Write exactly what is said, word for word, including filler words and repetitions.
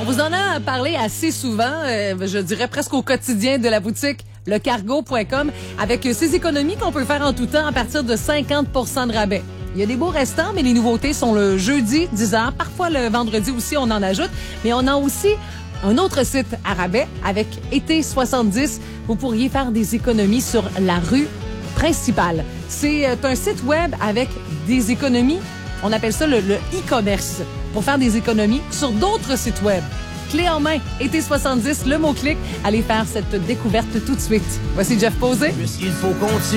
vous en a parlé assez souvent, euh, je dirais presque au quotidien de la boutique lecargo point com, avec ces économies qu'on peut faire en tout temps à partir de cinquante pour cent de rabais. Il y a des beaux restants, mais les nouveautés sont le jeudi, dix heures. Parfois, le vendredi aussi, on en ajoute. Mais on a aussi un autre site à rabais avec Été soixante-dix. Vous pourriez faire des économies sur la rue principale. C'est un site web avec des économies. On appelle ça le, le e-commerce pour faire des économies sur d'autres sites web. Clé en main, Été soixante-dix, le mot-clic. Allez faire cette découverte tout de suite. Voici Jeff Posé. Puisqu'il faut continuer.